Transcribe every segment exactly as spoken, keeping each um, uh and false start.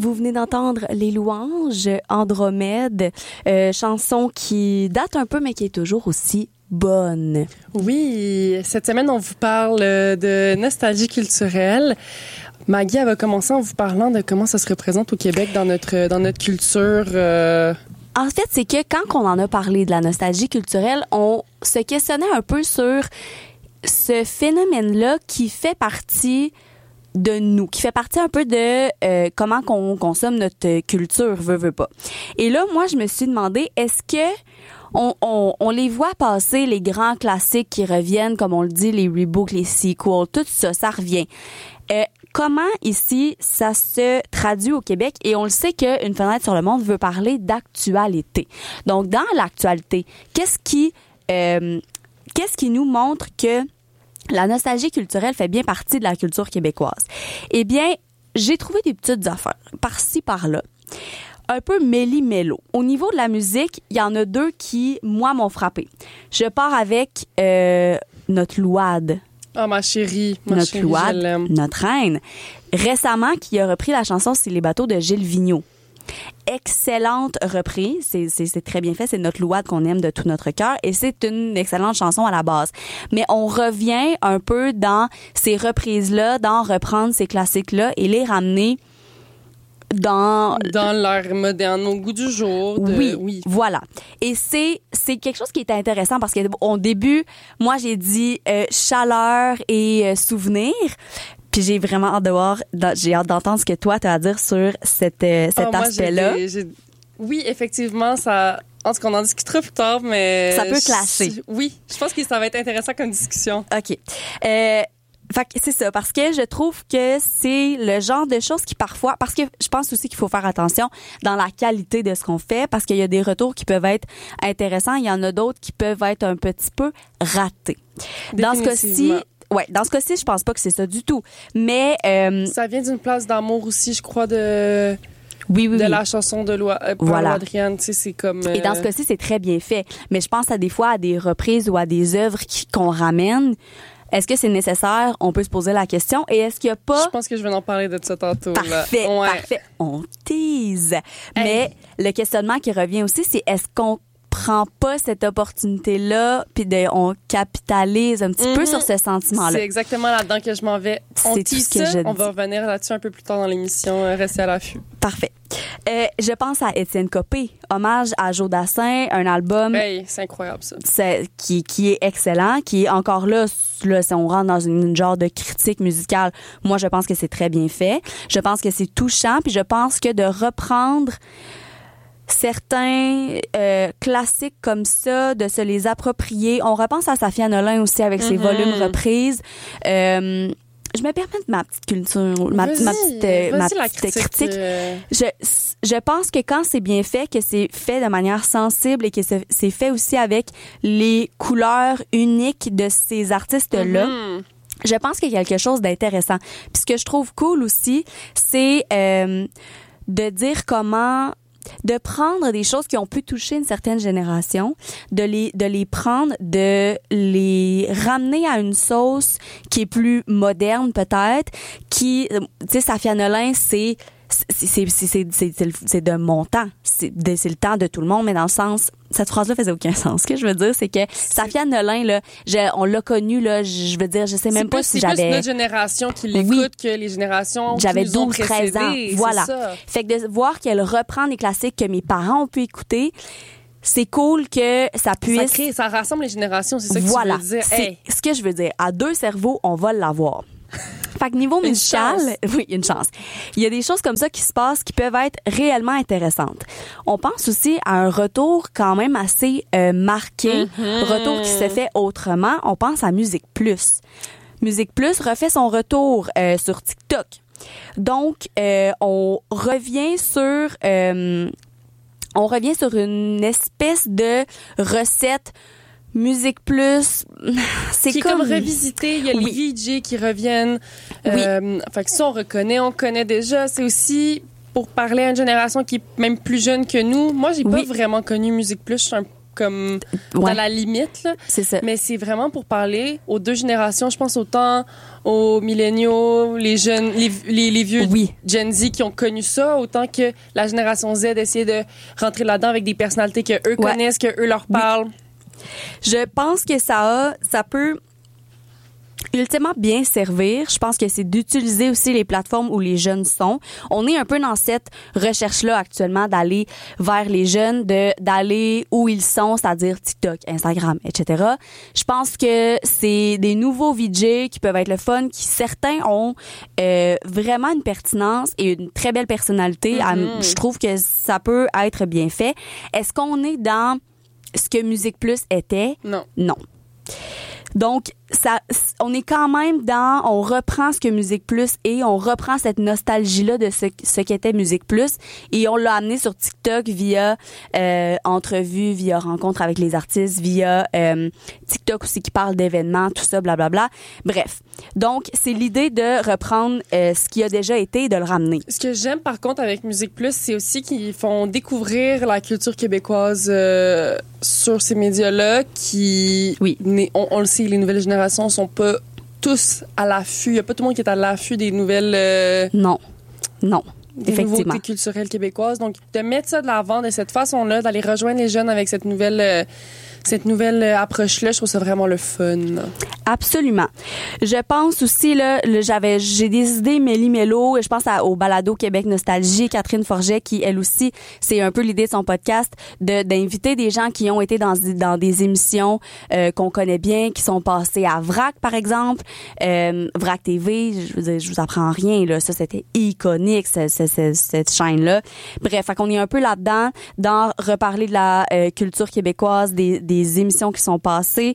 Vous venez d'entendre Les Louanges, Andromède, euh, chanson qui date un peu mais qui est toujours aussi bonne. Oui, cette semaine on vous parle de nostalgie culturelle. Maggie, elle va commencer en vous parlant de comment ça se représente au Québec dans notre dans notre culture. Euh... En fait, c'est que quand on en a parlé de la nostalgie culturelle, on se questionnait un peu sur ce phénomène-là qui fait partie de nous, qui fait partie un peu de euh, comment qu'on consomme notre culture, veut, veut pas. Et là, moi, je me suis demandé, est-ce que on, on, on les voit passer, les grands classiques qui reviennent, comme on le dit, les rebooks, les sequels, tout ça, ça revient. Euh, comment, ici, ça se traduit au Québec? Et on le sait qu'une fenêtre sur le monde veut parler d'actualité. Donc, dans l'actualité, qu'est-ce qui, euh, qu'est-ce qui nous montre que la nostalgie culturelle fait bien partie de la culture québécoise? Eh bien, j'ai trouvé des petites affaires, par-ci, par-là. Un peu méli-mélo. Au niveau de la musique, il y en a deux qui, moi, m'ont frappé. Je pars avec euh, notre Louade. Ah, oh, ma chérie, ma notre chérie, Louade, je l'aime. notre reine. Récemment, qui a repris la chanson « C'est les bateaux » de Gilles Vigneault. Excellente reprise, c'est, c'est, c'est très bien fait, c'est notre Louade qu'on aime de tout notre cœur et c'est une excellente chanson à la base. Mais on revient un peu dans ces reprises-là, dans reprendre ces classiques-là et les ramener dans dans l'ère moderne, au goût du jour. De... Oui, oui, voilà. Et c'est c'est quelque chose qui est intéressant parce qu'au début, moi j'ai dit euh, chaleur et euh, souvenir. Puis j'ai vraiment hâte de voir, j'ai hâte d'entendre ce que toi tu as à dire sur cette, euh, cet oh, moi, aspect-là. J'ai, j'ai... Oui, effectivement, ça. En tout cas, on en discutera plus tard, mais ça peut clasher. Je... Oui, je pense que ça va être intéressant comme discussion. Ok. Euh, Fait que c'est ça, parce que je trouve que c'est le genre de choses qui parfois, parce que je pense aussi qu'il faut faire attention dans la qualité de ce qu'on fait, parce qu'il y a des retours qui peuvent être intéressants, il y en a d'autres qui peuvent être un petit peu ratés. Dans ce cas-ci, ouais, dans ce cas-ci, je pense pas que c'est ça du tout, mais euh, ça vient d'une place d'amour aussi, je crois, de oui, oui, de oui. la chanson de Loi, euh, voilà. Adrienne, tu sais, c'est comme. Euh... Et dans ce cas-ci, c'est très bien fait, mais je pense à des fois à des reprises ou à des œuvres qui, qu'on ramène. Est-ce que c'est nécessaire? On peut se poser la question. Et est-ce qu'il y a pas... Je pense que je vais en parler de ça tantôt. Parfait, là. Ouais. parfait. On tease. Hey. Mais le questionnement qui revient aussi, c'est est-ce qu'on prend pas cette opportunité-là puis de, on capitalise un petit mm-hmm. peu sur ce sentiment-là? C'est exactement là-dedans que je m'en vais. On c'est tease tout ce que ça. je On dis. va revenir là-dessus un peu plus tard dans l'émission. Restez à l'affût. Parfait. Euh, je pense à Étienne Copé, hommage à Joe Dassin, un album hey, c'est incroyable ça. C'est, qui, qui est excellent, qui est encore là, là, si on rentre dans une, une genre de critique musicale, moi je pense que c'est très bien fait. Je pense que c'est touchant, puis je pense que de reprendre certains euh, classiques comme ça, de se les approprier. On repense à Safia Nolin aussi avec ses mm-hmm. volumes reprises. Euh, Je me permets de ma petite culture, ma, vas-y, ma petite, euh, ma petite critique. critique. Euh... Je, je pense que quand c'est bien fait, que c'est fait de manière sensible et que c'est, c'est fait aussi avec les couleurs uniques de ces artistes-là, mm-hmm. je pense qu'il y a quelque chose d'intéressant. Puis ce que je trouve cool aussi, c'est euh, de dire comment... de prendre des choses qui ont pu toucher une certaine génération, de les de les prendre, de les ramener à une sauce qui est plus moderne peut-être, qui, tu sais, Safia Nolin, c'est c'est c'est c'est c'est c'est, c'est, c'est de mon temps, c'est de, c'est le temps de tout le monde, mais dans le sens, cette phrase-là faisait aucun sens. Ce que je veux dire, c'est que Safia Nolin, là, je, on l'a connue, là, je veux dire, je sais même c'est pas plus, si c'est j'avais... C'est plus notre génération qui l'écoute oui. que les générations qui j'avais nous ont douze treize ans, voilà. Ça. Fait que de voir qu'elle reprend des classiques que mes parents ont pu écouter, c'est cool que ça puisse... Ça crée, ça rassemble les générations, c'est ça que voilà. tu veux dire. C'est hey. ce que je veux dire. À deux cerveaux, on va l'avoir. Fait que niveau musical, oui, une chance. Il y a des choses comme ça qui se passent qui peuvent être réellement intéressantes. On pense aussi à un retour quand même assez euh, marqué, mm-hmm. retour qui se fait autrement. On pense à Musique Plus. Musique Plus refait son retour euh, sur TikTok. Donc, euh, on revient sur... Euh, on revient sur une espèce de recette Musique Plus, c'est qui comme... est comme revisité. Il y a oui. les V J qui reviennent. Oui. Euh, fait que ça, on reconnaît, on connaît déjà. C'est aussi pour parler à une génération qui est même plus jeune que nous. Moi, j'ai oui. pas vraiment connu Musique Plus. Je suis un comme Ouais. dans la limite, là. C'est ça. Mais c'est vraiment pour parler aux deux générations. Je pense autant aux milléniaux, les jeunes, les, les, les vieux Oui. Gen Z qui ont connu ça, autant que la génération Z essayer de rentrer là-dedans avec des personnalités que eux Ouais. connaissent, que eux leur parlent. Je pense que ça a, ça peut ultimement bien servir. Je pense que c'est d'utiliser aussi les plateformes où les jeunes sont. On est un peu dans cette recherche-là actuellement d'aller vers les jeunes, de d'aller où ils sont, c'est-à-dire TikTok, Instagram, et cetera. Je pense que c'est des nouveaux V J qui peuvent être le fun, qui certains ont euh, vraiment une pertinence et une très belle personnalité. Mm-hmm. Je trouve que ça peut être bien fait. Est-ce qu'on est dans ce que Musique Plus était? Non. Non. Donc, ça, on est quand même dans, on reprend ce que Musique Plus est, on reprend cette nostalgie-là de ce, ce qu'était Musique Plus et on l'a amené sur TikTok via euh, entrevues, via rencontres avec les artistes, via euh, TikTok aussi qui parle d'événements, tout ça, blablabla. Bref, donc c'est l'idée de reprendre euh, ce qui a déjà été et de le ramener. Ce que j'aime par contre avec Musique Plus, c'est aussi qu'ils font découvrir la culture québécoise euh, sur ces médias-là qui, Oui. on, on le sait, les nouvelles générations sont pas tous à l'affût. Il y a pas tout le monde qui est à l'affût des nouvelles euh, Non, non. des Effectivement. nouveautés culturelles québécoises. Donc, de mettre ça de l'avant de cette façon-là, d'aller rejoindre les jeunes avec cette nouvelle, euh, cette nouvelle euh, approche-là, je trouve ça vraiment le fun. Absolument. Je pense aussi là, le, j'avais j'ai des idées méli-mélo, je pense à, au Balado Québec Nostalgie, Catherine Forget qui elle aussi, c'est un peu l'idée de son podcast de d'inviter des gens qui ont été dans dans des émissions euh, qu'on connaît bien, qui sont passés à Vrac par exemple, euh, Vrac T V, je veux dire, je vous apprends rien là, ça c'était iconique ce, ce, ce, cette chaîne là. Bref, fait qu'on est un peu là-dedans dans reparler de la euh, culture québécoise, des des émissions qui sont passées.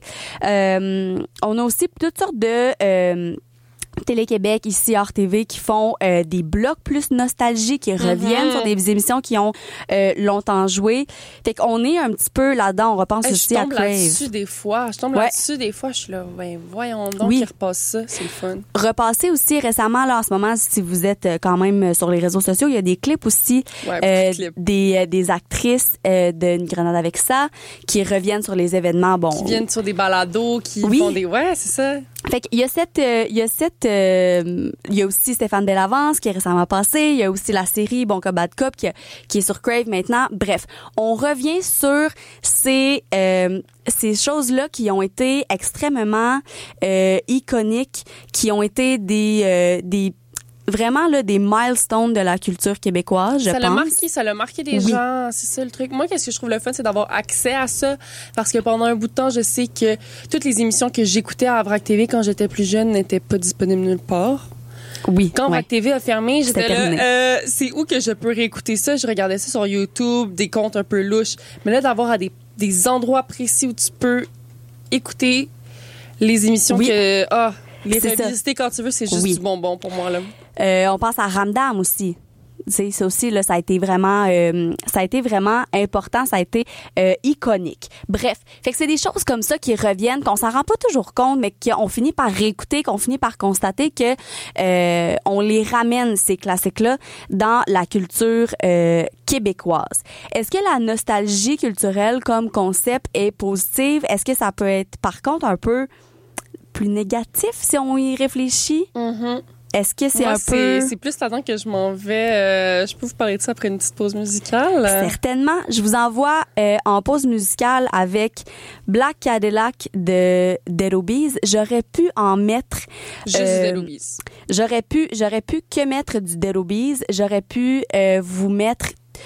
Euh, on a aussi toutes sortes de euh, Télé-Québec, ici, R T V, qui font euh, des blocs plus nostalgiques, qui reviennent Mm-hmm. sur des émissions qui ont euh, longtemps joué. Fait qu'on est un petit peu là-dedans. On repense Hey, aussi je à tombe Crave. là-dessus des fois. Je tombe Ouais. là-dessus des fois. Je suis là, ben, voyons donc Oui. qu'ils repassent ça. C'est le fun. Repasser aussi récemment, là, en ce moment, si vous êtes euh, quand même sur les réseaux sociaux, il y a des clips aussi, Ouais, euh, beaucoup de clips. des, euh, des actrices euh, d'une Grenade avec ça, qui reviennent sur les événements. Bon, Qui viennent sur des balados, qui Oui. font des... Ouais, c'est ça. fait qu'il y a cette, euh, il y a cette, euh, il y a aussi Stéphane Bellavance qui est récemment passé. Il y a aussi la série Bon Cop Bad Cop qui, qui est sur Crave maintenant. Bref, on revient sur ces, euh, ces choses-là qui ont été extrêmement euh, iconiques, qui ont été des, euh, des vraiment là des milestones de la culture québécoise, je ça l'a pense. marqué, ça l'a marqué des Oui. gens, c'est ça le truc. Moi, qu'est-ce que je trouve le fun, c'est d'avoir accès à ça, parce que pendant un bout de temps, je sais que toutes les émissions que j'écoutais à Vrac T V quand j'étais plus jeune n'étaient pas disponibles nulle part. Oui. Quand ouais. Vrac T V a fermé, C'était j'étais là, terminé. euh, c'est où que je peux réécouter ça? Je regardais ça sur YouTube, des comptes un peu louches. Mais là, d'avoir à des, des endroits précis où tu peux écouter les émissions Oui. que, ah, les C'est ça. revisiter quand tu veux, c'est juste Oui. du bonbon pour moi, là. Euh, on pense à Ramdam aussi. C'est ça aussi là, ça a été vraiment, euh, ça a été vraiment important, ça a été euh, iconique. Bref, fait que c'est des choses comme ça qui reviennent, qu'on s'en rend pas toujours compte, mais qu'on finit par réécouter, qu'on finit par constater que euh, on les ramène ces classiques-là dans la culture euh, québécoise. Est-ce que la nostalgie culturelle comme concept est positive? Est-ce que ça peut être par contre un peu plus négatif si on y réfléchit? Mm-hmm. Est-ce que c'est Moi, un peu... C'est plus là-dedans que je m'en vais. Euh, je peux vous parler de ça après une petite pause musicale. Certainement. Je vous envoie euh, en pause musicale avec Black Cadillac de Dead Obies. J'aurais pu en mettre... Juste euh, des Dead J'aurais pu, j'aurais pu que mettre du Dead Obies. J'aurais pu euh, vous mettre...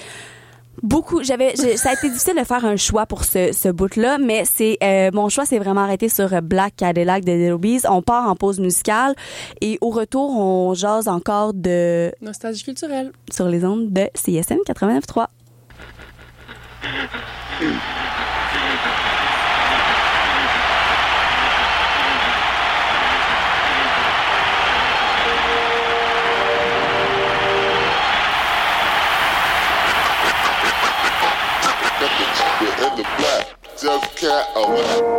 Beaucoup, j'avais, j'ai, ça a été difficile de faire un choix pour ce, ce bout-là, mais c'est euh, mon choix s'est vraiment arrêté sur Black Cadillac de Dead Obies. On part en pause musicale et au retour, on jase encore de Nostalgie culturelle. sur les ondes de C I S M quatre-vingt-neuf trois. In the black, Death Cat, oh.